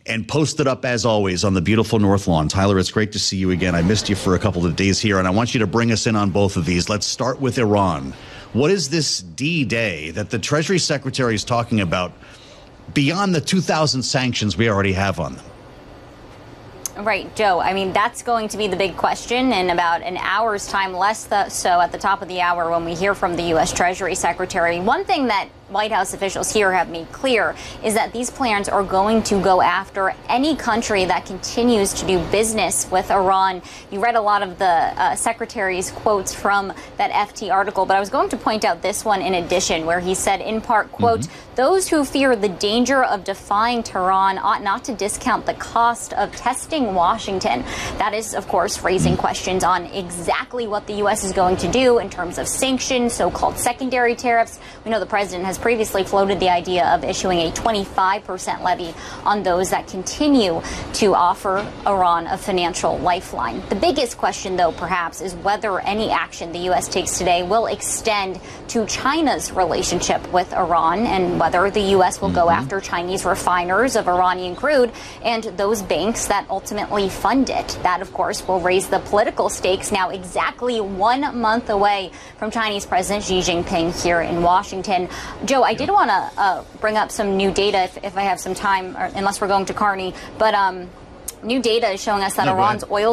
and posted up, as always, on the beautiful North Lawn. Tyler, it's great to see you again. I missed you for a couple of days here, and I want you to bring us in on both of these. Let's start with Iran. What is this D-Day that the Treasury Secretary is talking about beyond the 2,000 sanctions we already have on them? Right, Joe. I mean, that's going to be the big question in about an hour's time, less so at the top of the hour when we hear from the U.S. Treasury Secretary. One thing that White House officials here have made clear is that these plans are going to go after any country that continues to do business with Iran. You read a lot of the secretary's quotes from that FT article, but I was going to point out this one in addition, where he said, in part, quote, those who fear the danger of defying Tehran ought not to discount the cost of testing Washington. That is, of course, raising questions on exactly what the U.S. is going to do in terms of sanctions, so-called secondary tariffs. We know the president has previously floated the idea of issuing a 25% levy on those that continue to offer Iran a financial lifeline. The biggest question, though, perhaps, is whether any action the U.S. takes today will extend to China's relationship with Iran and whether the U.S. will go after Chinese refiners of Iranian crude and those banks that ultimately fund it. That, of course, will raise the political stakes now exactly 1 month away from Chinese President Xi Jinping here in Washington. Joe, I did want to bring up some new data if I have some time, or unless we're going to Carney. But new data is showing us that Iran's oil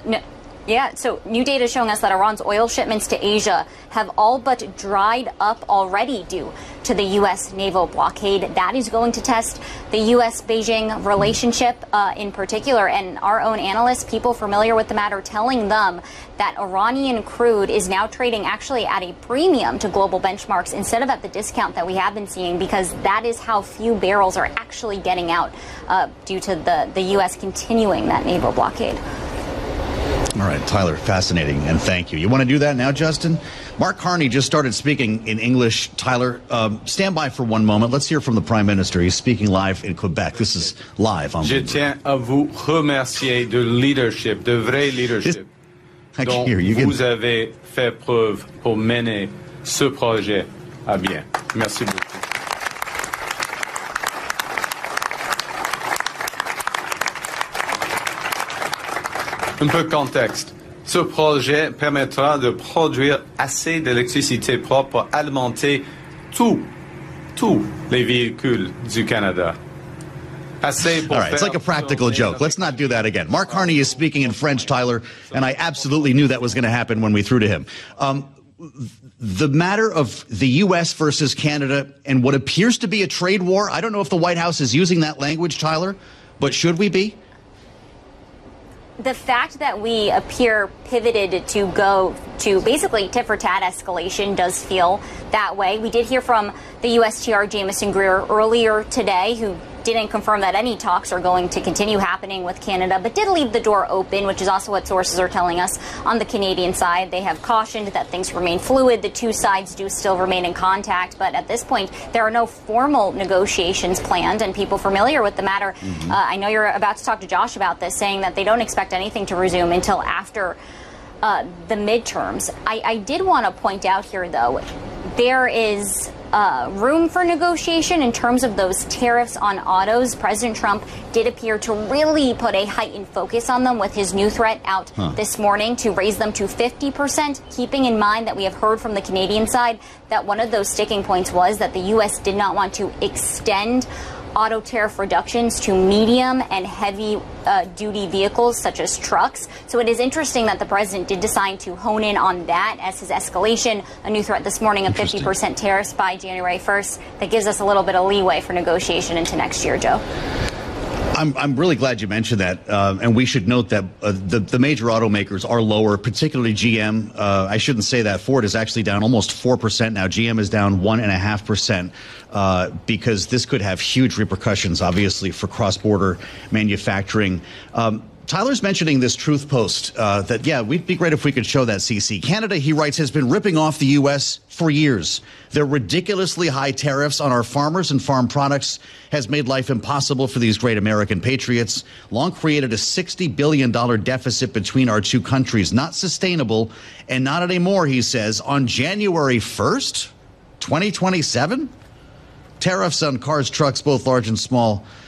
new data is showing us that Iran's oil shipments to Asia have all but dried up already due to the U.S. naval blockade. That is going to test the U.S.-Beijing relationship in particular. And our own analysts, people familiar with the matter, telling them that Iranian crude is now trading actually at a premium to global benchmarks instead of at the discount that we have been seeing, because that is how few barrels are actually getting out due to the U.S. continuing that naval blockade. All right, Tyler, fascinating, and thank you. You want to do that now, Justin? Mark Carney just started speaking in English. Tyler, stand by for one moment. Let's hear from the Prime Minister. He's speaking live in Quebec. This is live on Je tiens à vous remercier de leadership, de vrai leadership, dont vous avez fait preuve pour mener ce projet à bien. Merci beaucoup. Un peu de contexte. Ce projet permettra de produire assez d'électricité propre pour alimenter tous les véhicules du Canada. All right, it's like a practical joke. Let's not do that again. Mark Carney is speaking in French, Tyler, and I absolutely knew that was going to happen when we threw to him. The matter of the U.S. versus Canada and what appears to be a trade war, I don't know if the White House is using that language, Tyler, but should we be? The fact that we appear pivoted to go to basically tit-for-tat escalation does feel that way. We did hear from the USTR Jamieson Greer earlier today, who didn't confirm that any talks are going to continue happening with Canada, but did leave the door open, which is also what sources are telling us on the Canadian side. They have cautioned that things remain fluid. The two sides do still remain in contact, but at this point, there are no formal negotiations planned, and people familiar with the matter, I know you're about to talk to Josh about this, saying that they don't expect anything to resume until after the midterms. I did want to point out here, though, there is room for negotiation in terms of those tariffs on autos. President Trump did appear to really put a heightened focus on them with his new threat out this morning to raise them to 50%, keeping in mind that we have heard from the Canadian side that one of those sticking points was that the U.S. did not want to extend auto tariff reductions to medium and heavy duty vehicles such as trucks. So it is interesting that the president did decide to hone in on that as his escalation. A new threat this morning of 50% tariffs by January 1st. That gives us a little bit of leeway for negotiation into next year, Joe. I'm really glad you mentioned that, and we should note that the major automakers are lower, particularly GM. I shouldn't say that. Ford is actually down almost 4% now. GM is down 1.5%, because this could have huge repercussions, obviously, for cross-border manufacturing. Tyler's mentioning this Truth Post that, yeah, we'd be great if we could show that, CC. Canada, he writes, has been ripping off the U.S. for years. Their ridiculously high tariffs on our farmers and farm products has made life impossible for these great American patriots, long created a $60 billion deficit between our two countries. Not sustainable, and not anymore, he says. On January 1st, 2027, tariffs on cars, trucks, both large and small,